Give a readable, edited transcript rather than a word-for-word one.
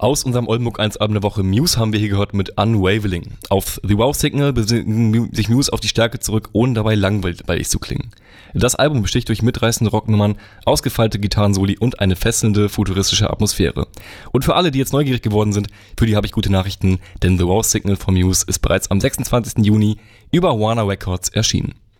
Aus unserem Oldenburg 1 Album der Woche Muse haben wir hier gehört mit Unwavering. Auf The Wow Signal besinnen sich Muse auf die Stärke zurück, ohne dabei langweilig zu klingen. Das Album besticht durch mitreißende Rocknummern, ausgefeilte Gitarrensoli und eine fesselnde, futuristische Atmosphäre. Und für alle, die jetzt neugierig geworden sind, für die habe ich gute Nachrichten, denn The Wow Signal von Muse ist bereits am 26. Juni über Warner Records erschienen.